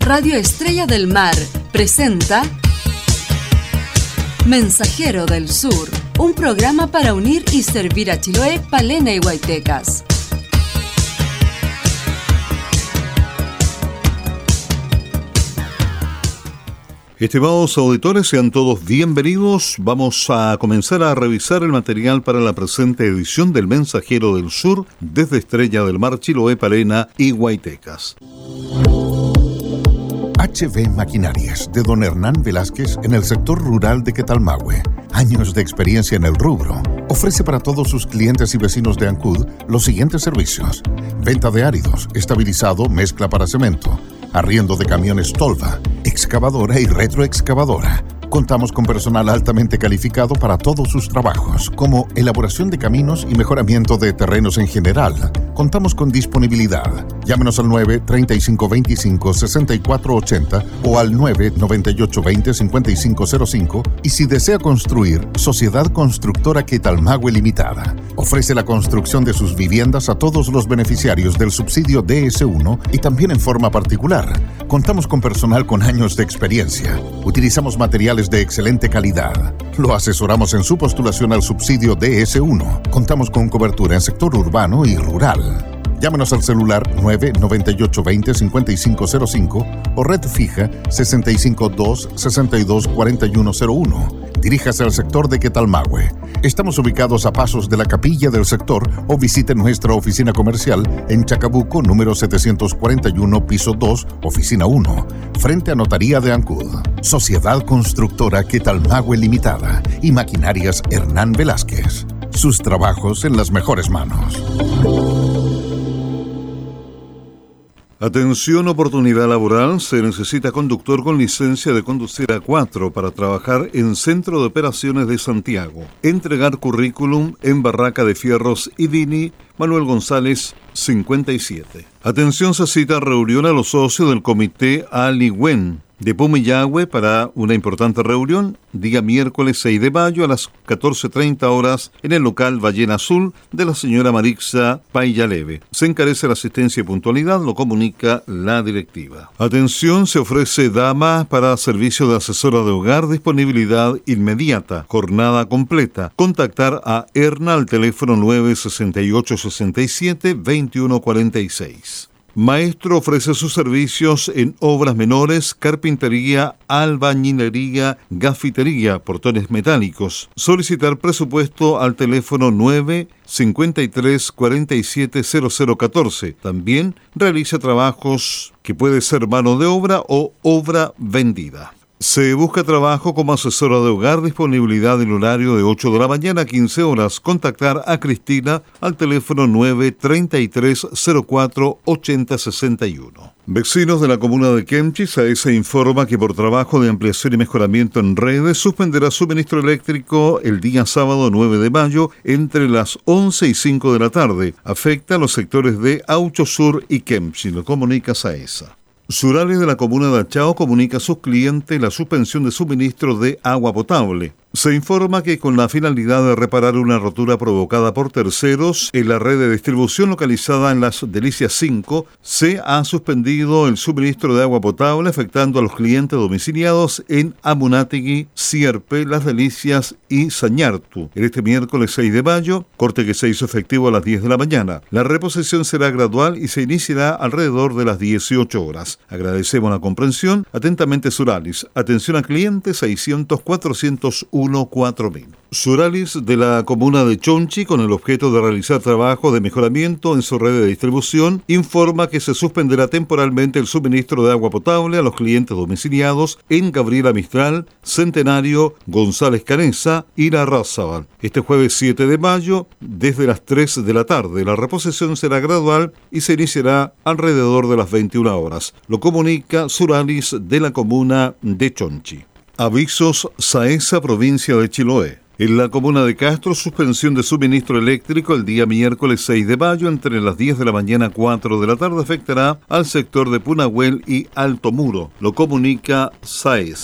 Radio Estrella del Mar presenta Mensajero del Sur, un programa para unir y servir a Chiloé, Palena y Huaytecas. Estimados auditores, sean todos bienvenidos. Vamos a comenzar a revisar el material para la presente edición del Mensajero del Sur desde Estrella del Mar, Chiloé, Palena y Huaytecas. HB Maquinarias, de don Hernán Velázquez, en el sector rural de Quetalmahue. Años de experiencia en el rubro. Ofrece para todos sus clientes y vecinos de Ancud los siguientes servicios: venta de áridos, estabilizado, mezcla para cemento, arriendo de camiones Tolva, excavadora y retroexcavadora. Contamos con personal altamente calificado para todos sus trabajos, como elaboración de caminos y mejoramiento de terrenos en general. Contamos con disponibilidad. Llámenos al 9-3525-6480 o al 9-9820-5505 y si desea construir, Sociedad Constructora Quetalmahue Limitada. Ofrece la construcción de sus viviendas a todos los beneficiarios del subsidio DS1 y también en forma particular. Contamos con personal con años de experiencia. Utilizamos materiales de excelente calidad. Lo asesoramos en su postulación al subsidio DS1. Contamos con cobertura en sector urbano y rural. Llámenos al celular 998-20-5505 o red fija 652-624101. Diríjase al sector de Quetalmahue. Estamos ubicados a pasos de la capilla del sector o visite nuestra oficina comercial en Chacabuco, número 741, piso 2, oficina 1, frente a Notaría de Ancud. Sociedad Constructora Quetalmahue Limitada y Maquinarias Hernán Velázquez. Sus trabajos en las mejores manos. Atención, oportunidad laboral. Se necesita conductor con licencia de conducir A4 para trabajar en Centro de Operaciones de Santiago. Entregar currículum en Barraca de Fierros y Dini, Manuel González, 57. Atención, se cita reunión a los socios del Comité Aliwen de Pumillahue para una importante reunión, día miércoles 6 de mayo a las 14:30 horas en el local Ballena Azul de la señora Marixa Paillaleve. Se encarece la asistencia y puntualidad, lo comunica la directiva. Atención, se ofrece dama para servicio de asesora de hogar, disponibilidad inmediata, jornada completa. Contactar a Erna al teléfono 968-67-2146. Maestro ofrece sus servicios en obras menores, carpintería, albañilería, gafitería, portones metálicos. Solicitar presupuesto al teléfono 953-470014. También realiza trabajos que puede ser mano de obra o obra vendida. Se busca trabajo como asesora de hogar, disponibilidad en horario de 8 de la mañana a 15 horas. Contactar a Cristina al teléfono 933-04-8061. Vecinos de la comuna de Kemchi, SAESA informa que por trabajo de ampliación y mejoramiento en redes suspenderá suministro eléctrico el día sábado 9 de mayo entre las 11 y 5 de la tarde. Afecta a los sectores de Aucho Sur y Kemchi, lo comunica SAESA. Surales de la comuna de Achao comunica a sus clientes la suspensión de suministro de agua potable. Se informa que con la finalidad de reparar una rotura provocada por terceros en la red de distribución localizada en Las Delicias 5, se ha suspendido el suministro de agua potable afectando a los clientes domiciliados en Amunátegui, Sierpe, Las Delicias y Sañartu. En este miércoles 6 de mayo, corte que se hizo efectivo a las 10 de la mañana. La reposición será gradual y se iniciará alrededor de las 18 horas. Agradecemos la comprensión. Atentamente Suralis. Atención a clientes 600-401-4000. Suralis de la comuna de Chonchi, con el objeto de realizar trabajo de mejoramiento en su red de distribución, informa que se suspenderá temporalmente el suministro de agua potable a los clientes domiciliados en Gabriela Mistral, Centenario, González Canesa y La Rázábal. Este jueves 7 de mayo, desde las 3 de la tarde. La reposición será gradual y se iniciará alrededor de las 21 horas. Lo comunica Suralis de la comuna de Chonchi. Avisos SAESA, provincia de Chiloé. En la comuna de Castro, suspensión de suministro eléctrico el día miércoles 6 de mayo entre las 10 de la mañana a 4 de la tarde. Afectará al sector de Punahuel y Alto Muro. Lo comunica SAESA.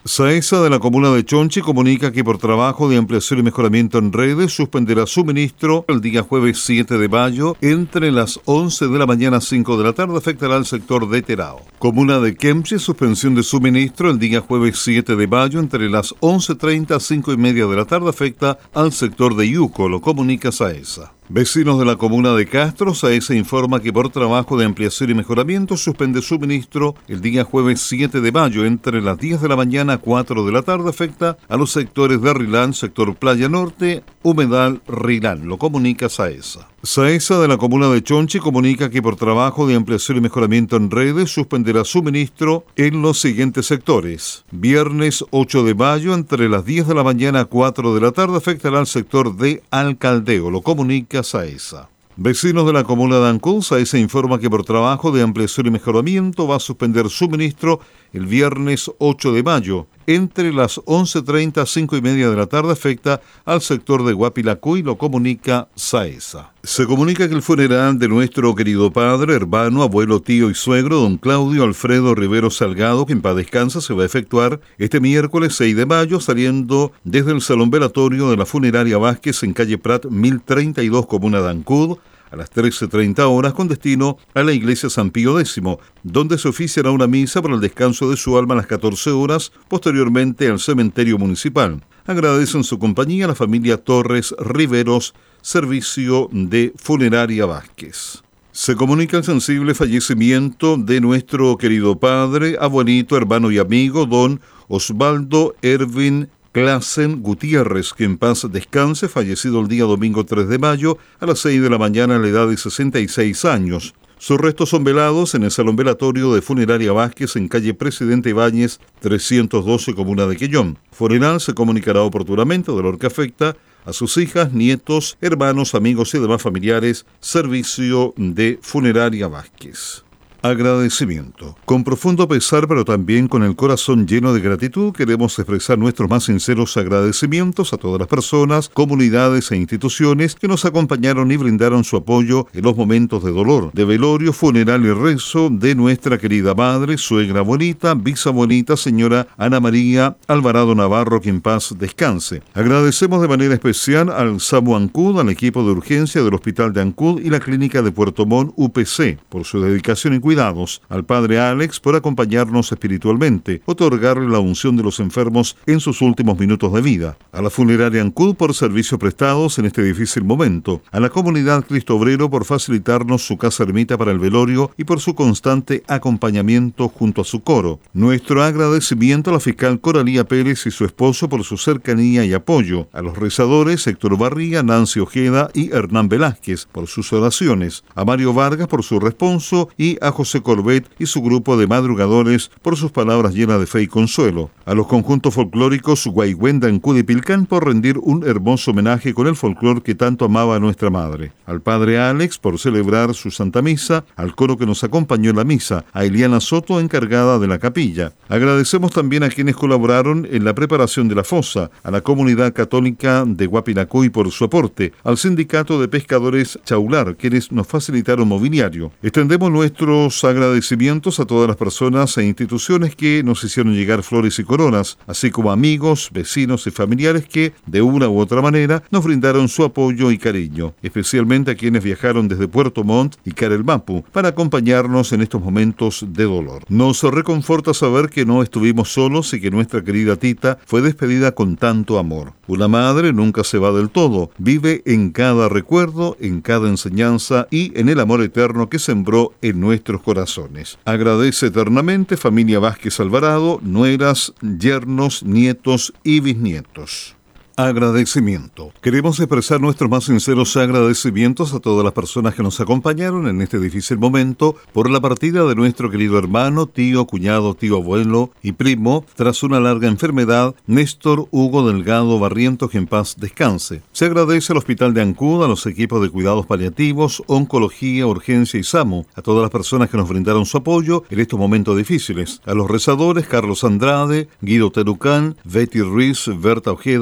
SAESA de la comuna de Chonchi comunica que por trabajo de ampliación y mejoramiento en redes suspenderá suministro el día jueves 7 de mayo entre las 11 de la mañana a 5 de la tarde. Afectará al sector de Terao. Comuna de Kemchi, suspensión de suministro el día jueves 7 de mayo entre las 11:30 a 5:30 de la tarde. Afecta al sector de Yuco, lo comunica SAESA. Vecinos de la comuna de Castro, SAESA informa que por trabajo de ampliación y mejoramiento suspende suministro el día jueves 7 de mayo entre las 10 de la mañana a 4 de la tarde. Afecta a los sectores de Rilán, sector Playa Norte, Humedal, Rilán, lo comunica SAESA. SAESA de la comuna de Chonchi comunica que por trabajo de ampliación y mejoramiento en redes suspenderá suministro en los siguientes sectores. Viernes 8 de mayo entre las 10 de la mañana a 4 de la tarde. Afectará al sector de Alcaldeo, lo comunica SAESA. Vecinos de la comuna de Ancud, SAESA informa que por trabajo de ampliación y mejoramiento va a suspender suministro el viernes 8 de mayo entre las 11:30 a 5:30 de la tarde. Afecta al sector de Guapilacuy, lo comunica SAESA. Se comunica que el funeral de nuestro querido padre, hermano, abuelo, tío y suegro, don Claudio Alfredo Rivero Salgado, que en paz descansa, se va a efectuar este miércoles 6 de mayo, saliendo desde el salón velatorio de la funeraria Vázquez en calle Prat 1032, comuna de Ancud, a las 13:30 horas, con destino a la iglesia San Pío X, donde se oficiará una misa para el descanso de su alma a las 14 horas, posteriormente al cementerio municipal. Agradecen su compañía a la familia Torres Riveros, servicio de funeraria Vázquez. Se comunica el sensible fallecimiento de nuestro querido padre, abuelito, hermano y amigo, don Osvaldo Ervin Clasen Gutiérrez, que en paz descanse, fallecido el día domingo 3 de mayo a las 6 de la mañana a la edad de 66 años. Sus restos son velados en el salón velatorio de funeraria Vázquez en calle Presidente Ibáñez 312, comuna de Quellón. Funeral se comunicará oportunamente de lo que afecta a sus hijas, nietos, hermanos, amigos y demás familiares. Servicio de funeraria Vázquez. Agradecimiento. Con profundo pesar, pero también con el corazón lleno de gratitud, queremos expresar nuestros más sinceros agradecimientos a todas las personas, comunidades e instituciones que nos acompañaron y brindaron su apoyo en los momentos de dolor, de velorio, funeral y rezo de nuestra querida madre, suegra abuelita, bisabuelita, señora Ana María Alvarado Navarro, que en paz descanse. Agradecemos de manera especial al SAMU Ancud, al equipo de urgencia del Hospital de Ancud y la Clínica de Puerto Montt UPC, por su dedicación y cuidados, al Padre Alex por acompañarnos espiritualmente, otorgarle la unción de los enfermos en sus últimos minutos de vida, a la funeraria Ancud por servicios prestados en este difícil momento, a la comunidad Cristo Obrero por facilitarnos su casa ermita para el velorio y por su constante acompañamiento junto a su coro. Nuestro agradecimiento a la fiscal Coralía Pérez y su esposo por su cercanía y apoyo, a los rezadores Héctor Barría, Nancy Ojeda y Hernán Velázquez por sus oraciones, a Mario Vargas por su responso y a José Corbet y su grupo de madrugadores por sus palabras llenas de fe y consuelo, a los conjuntos folclóricos Guayhuenda, Ancud y Pilcán por rendir un hermoso homenaje con el folclor que tanto amaba a nuestra madre, al Padre Alex por celebrar su Santa Misa, al coro que nos acompañó en la misa, a Eliana Soto, encargada de la capilla. Agradecemos también a quienes colaboraron en la preparación de la fosa, a la comunidad católica de Guapinacuy por su aporte, al sindicato de pescadores Chaular, quienes nos facilitaron mobiliario. Extendemos nuestros agradecimientos a todas las personas e instituciones que nos hicieron llegar flores y coronas, así como amigos, vecinos y familiares que, de una u otra manera, nos brindaron su apoyo y cariño, especialmente a quienes viajaron desde Puerto Montt y Carelmapu para acompañarnos en estos momentos de dolor. Nos reconforta saber que no estuvimos solos y que nuestra querida Tita fue despedida con tanto amor. Una madre nunca se va del todo, vive en cada recuerdo, en cada enseñanza y en el amor eterno que sembró en nuestros corazones. Agradece eternamente familia Vázquez Alvarado, nueras, yernos, nietos y bisnietos. Agradecimiento. Queremos expresar nuestros más sinceros agradecimientos a todas las personas que nos acompañaron en este difícil momento por la partida de nuestro querido hermano, tío, cuñado, tío abuelo y primo tras una larga enfermedad, Néstor Hugo Delgado Barrientos, que en paz descanse. Se agradece al Hospital de Ancud, a los equipos de cuidados paliativos, oncología, urgencia y SAMU, a todas las personas que nos brindaron su apoyo en estos momentos difíciles, a los rezadores Carlos Andrade, Guido Terucán, Betty Ruiz, Berta Ojeda y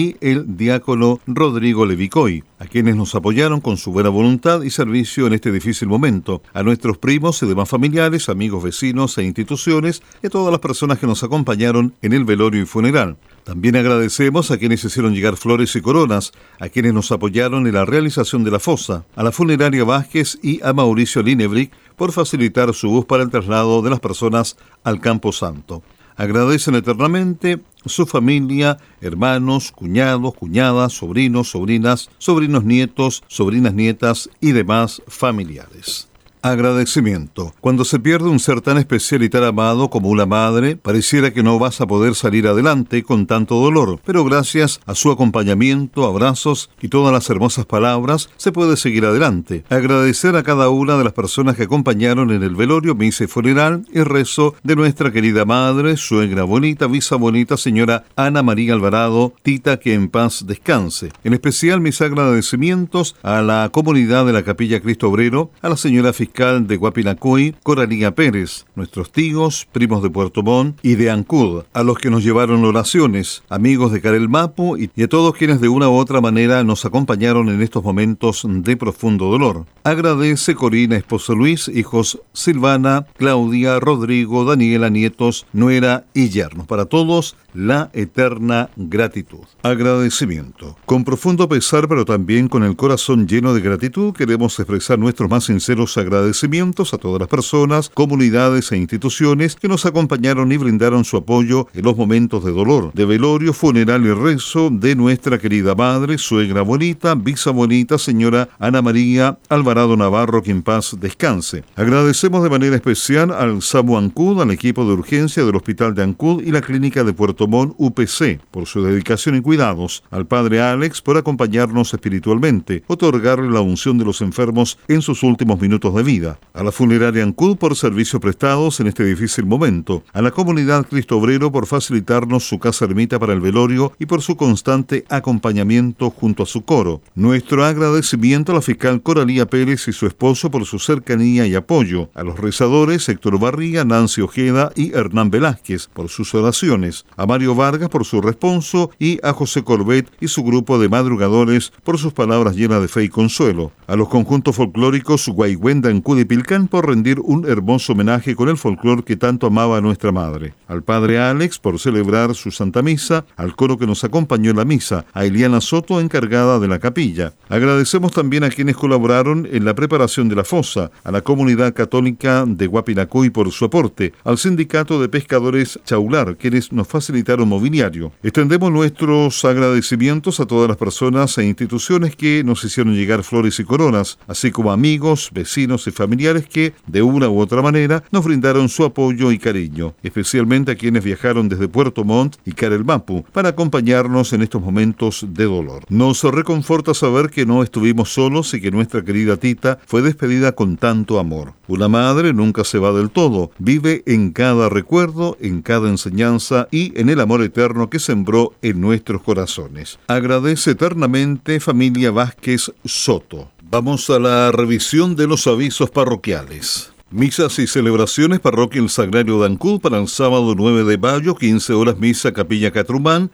y el diácono Rodrigo Levicoy, a quienes nos apoyaron con su buena voluntad y servicio en este difícil momento, a nuestros primos y demás familiares, amigos, vecinos e instituciones y a todas las personas que nos acompañaron en el velorio y funeral. También agradecemos a quienes hicieron llegar flores y coronas, a quienes nos apoyaron en la realización de la fosa, a la funeraria Vázquez y a Mauricio Linebrick por facilitar su bus para el traslado de las personas al Campo Santo. Agradecen eternamente su familia, hermanos, cuñados, cuñadas, sobrinos, sobrinas, sobrinos nietos, sobrinas nietas y demás familiares. Agradecimiento. Cuando se pierde un ser tan especial y tan amado como una madre, pareciera que no vas a poder salir adelante con tanto dolor, pero gracias a su acompañamiento, abrazos y todas las hermosas palabras, se puede seguir adelante. Agradecer a cada una de las personas que acompañaron en el velorio, misa y funeral y rezo de nuestra querida madre, suegra bonita, bisabuelita, señora Ana María Alvarado, Tita, que en paz descanse. En especial mis agradecimientos a la comunidad de la Capilla Cristo Obrero, a la señora fiscal de Guapinacuy, Coralía Pérez, nuestros tíos, primos de Puerto Montt y de Ancud, a los que nos llevaron oraciones, amigos de Carelmapu y a todos quienes de una u otra manera nos acompañaron en estos momentos de profundo dolor. Agradece Corina, esposo Luis, hijos Silvana, Claudia, Rodrigo, Daniela, nietos, nuera y yernos. Para todos, la eterna gratitud. Agradecimiento. Con profundo pesar, pero también con el corazón lleno de gratitud, queremos expresar nuestros más sinceros agradecimientos a todas las personas, comunidades e instituciones que nos acompañaron y brindaron su apoyo en los momentos de dolor, de velorio, funeral y rezo de nuestra querida madre, suegra bonita, bisabuelita, señora Ana María Alvarado Navarro, que en paz descanse. Agradecemos de manera especial al SAMU Ancud, al equipo de urgencia del Hospital de Ancud y la Clínica de Puerto Montt UPC por su dedicación y cuidados, al Padre Alex por acompañarnos espiritualmente, otorgarle la unción de los enfermos en sus últimos minutos de vida, a la funeraria Ancud por servicios prestados en este difícil momento, a la comunidad Cristo Obrero por facilitarnos su casa ermita para el velorio y por su constante acompañamiento junto a su coro. Nuestro agradecimiento a la fiscal Coralía Pérez y su esposo por su cercanía y apoyo, a los rezadores Héctor Barría, Nancy Ojeda y Hernán Velázquez por sus oraciones, a Mario Vargas por su responso y a José Corbet y su grupo de madrugadores por sus palabras llenas de fe y consuelo, a los conjuntos folclóricos Guayhuenda, Ancud y Pilcán por rendir un hermoso homenaje con el folclor que tanto amaba a nuestra madre, al Padre Alex por celebrar su Santa Misa, al coro que nos acompañó en la misa, a Eliana Soto, encargada de la capilla. Agradecemos también a quienes colaboraron en la preparación de la fosa, a la comunidad católica de Guapinacuy por su aporte, al sindicato de pescadores Chaular, quienes nos facilitaron mobiliario. Extendemos nuestros agradecimientos a todas las personas e instituciones que nos hicieron llegar flores y coronas, así como amigos, vecinos y familiares que, de una u otra manera, nos brindaron su apoyo y cariño, especialmente a quienes viajaron desde Puerto Montt y Carelmapu para acompañarnos en estos momentos de dolor. Nos reconforta saber que no estuvimos solos y que nuestra querida Tita fue despedida con tanto amor. Una madre nunca se va del todo, vive en cada recuerdo, en cada enseñanza y en el amor eterno que sembró en nuestros corazones. Agradece eternamente familia Vázquez Soto. Vamos a la revisión de los avisos parroquiales. Misas y celebraciones, Parroquia El Sagrario de Ancud para el sábado 9 de mayo, 15 horas misa Capilla Catrumán,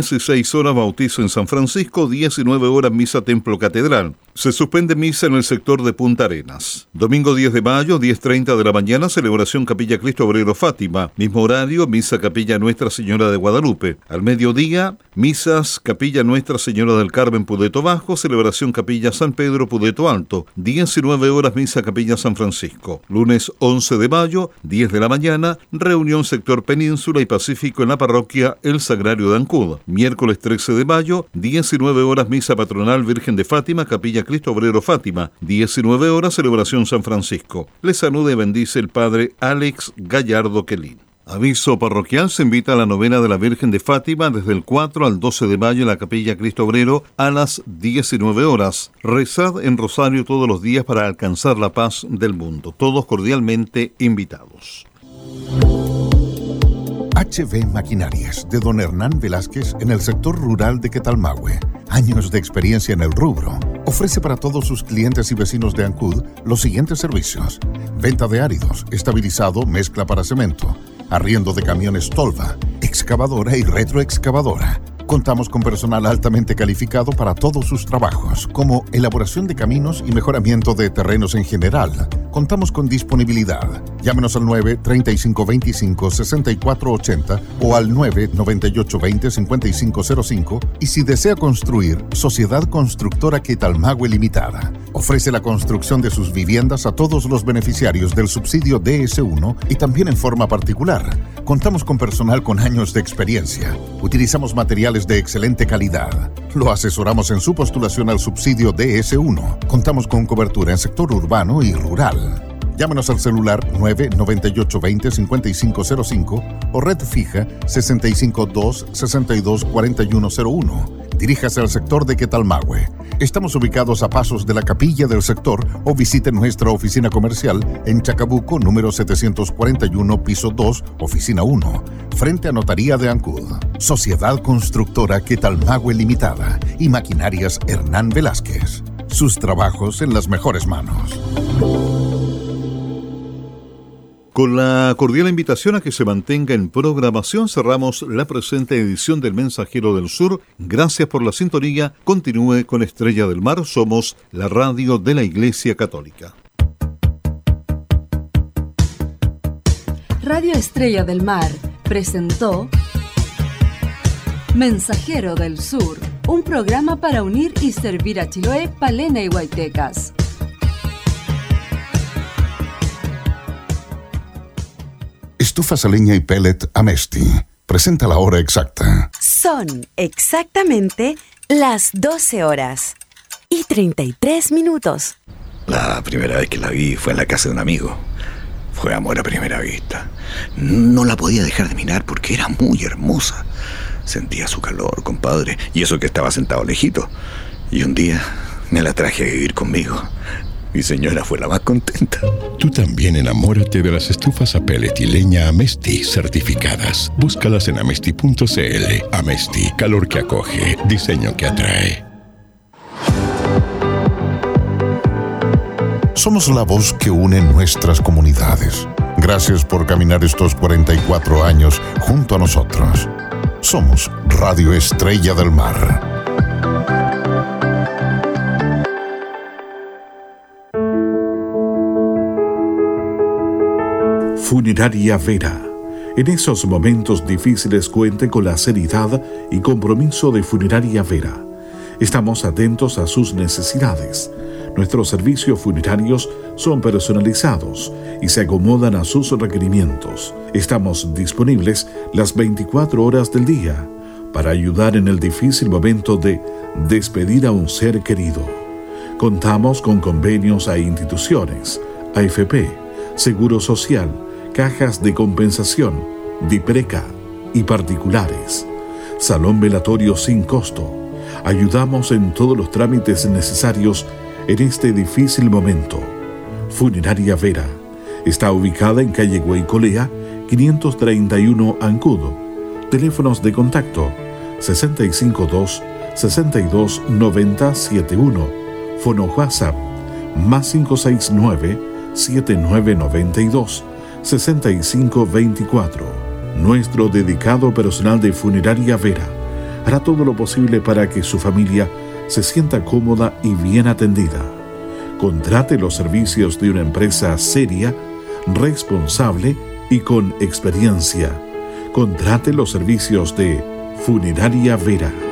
16 horas bautizo en San Francisco, 19 horas misa Templo Catedral. Se suspende misa en el sector de Punta Arenas. Domingo 10 de mayo, 10:30 de la mañana, celebración Capilla Cristo Obrero Fátima. Mismo horario, misa Capilla Nuestra Señora de Guadalupe. Al mediodía, misas Capilla Nuestra Señora del Carmen Pudeto Bajo, celebración Capilla San Pedro Pudeto Alto. 19 horas misa Capilla San Francisco. Lunes 11 de mayo, 10 de la mañana, reunión sector Península y Pacífico en la parroquia El Sagrario de Ancud. Miércoles 13 de mayo, 19 horas misa patronal Virgen de Fátima, Capilla Cristo Obrero Fátima. 19 horas celebración San Francisco. Les saluda y bendice el Padre Alex Gallardo Quelín. Aviso parroquial: se invita a la novena de la Virgen de Fátima desde el 4 al 12 de mayo en la Capilla Cristo Obrero a las 19 horas. Rezad en rosario todos los días para alcanzar la paz del mundo. Todos cordialmente invitados. HB Maquinarias, de don Hernán Velázquez, en el sector rural de Quetalmahue. Años de experiencia en el rubro. Ofrece para todos sus clientes y vecinos de Ancud los siguientes servicios: venta de áridos, estabilizado, mezcla para cemento, arriendo de camiones tolva, excavadora y retroexcavadora, Contamos con personal altamente calificado para todos sus trabajos, como elaboración de caminos y mejoramiento de terrenos en general. Contamos con disponibilidad. Llámenos al 9-3525-6480 o al 9-9820-5505 y si desea construir, Sociedad Constructora Quetalmahue Limitada. Ofrece la construcción de sus viviendas a todos los beneficiarios del subsidio DS1 y también en forma particular. Contamos con personal con años de experiencia. Utilizamos materiales de excelente calidad. Lo asesoramos en su postulación al subsidio DS1. Contamos con cobertura en sector urbano y rural. Llámenos al celular 998-20-5505 o red fija 652-624101. Diríjase al sector de Quetalmahue. Estamos ubicados a pasos de la capilla del sector o visite nuestra oficina comercial en Chacabuco, número 741, piso 2, oficina 1, frente a Notaría de Ancud. Sociedad Constructora Quetalmahue Limitada y Maquinarias Hernán Velázquez. Sus trabajos en las mejores manos. Con la cordial invitación a que se mantenga en programación, cerramos la presente edición del Mensajero del Sur. Gracias por la sintonía. Continúe con Estrella del Mar. Somos la radio de la Iglesia Católica. Radio Estrella del Mar presentó Mensajero del Sur, un programa para unir y servir a Chiloé, Palena y Huaytecas. Estufas a leña y pellet Amesti. Presenta la hora exacta. Son exactamente las 12 horas y 33 minutos. La primera vez que la vi fue en la casa de un amigo. Fue amor a primera vista. No la podía dejar de mirar porque era muy hermosa. Sentía su calor, compadre, y eso que estaba sentado lejito. Y un día me la traje a vivir conmigo. Mi señora fue la más contenta. Tú también enamórate de las estufas a pellet y leña Amesti certificadas. Búscalas en amesti.cl. Amesti, calor que acoge, diseño que atrae. Somos la voz que une nuestras comunidades. Gracias por caminar estos 44 años junto a nosotros. Somos Radio Estrella del Mar. Funeraria Vera. En esos momentos difíciles cuente con la seriedad y compromiso de Funeraria Vera. Estamos atentos a sus necesidades. Nuestros servicios funerarios son personalizados y se acomodan a sus requerimientos. Estamos disponibles las 24 horas del día para ayudar en el difícil momento de despedir a un ser querido. Contamos con convenios a instituciones, AFP, Seguro Social, cajas de compensación, DIPRECA y particulares. Salón velatorio sin costo. Ayudamos en todos los trámites necesarios en este difícil momento. Funeraria Vera. Está ubicada en calle Guaycolea, 531 Ancud. Teléfonos de contacto 652-629071. Fono WhatsApp más 569-7992-6524. Nuestro dedicado personal de Funeraria Vera hará todo lo posible para que su familia se sienta cómoda y bien atendida. Contrate los servicios de una empresa seria, responsable y con experiencia. Contrate los servicios de Funeraria Vera.